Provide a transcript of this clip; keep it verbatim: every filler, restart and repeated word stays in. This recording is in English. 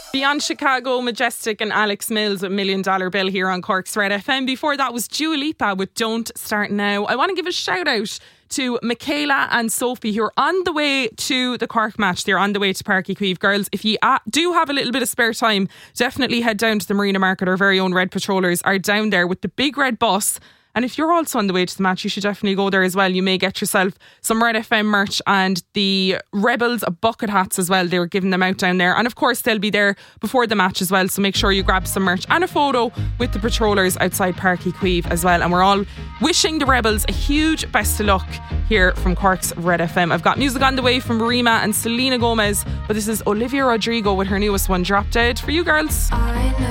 Beyond Chicago, Majestic and Alex Mills with Million Dollar Bill here on Cork's Red F M. Before that was Dua Lipa with Don't Start Now. I want to give a shout out to Michaela and Sophie who are on the way to the Cork match. They're on the way to Páirc Uí Chaoimh. Girls, if you uh, do have a little bit of spare time, definitely head down to the Marina Market. Our very own Red Patrollers are down there with the big red bus. And if you're also on the way to the match, you should definitely go there as well. You may get yourself some Red F M merch and the Rebels bucket hats as well. They were giving them out down there. And of course, they'll be there before the match as well. So make sure you grab some merch and a photo with the Patrollers outside Páirc Uí Chaoimh as well. And we're all wishing the Rebels a huge best of luck here from Cork's Red F M. I've got music on the way from Rima and Selena Gomez. But this is Olivia Rodrigo with her newest one, Drop Dead, for you girls.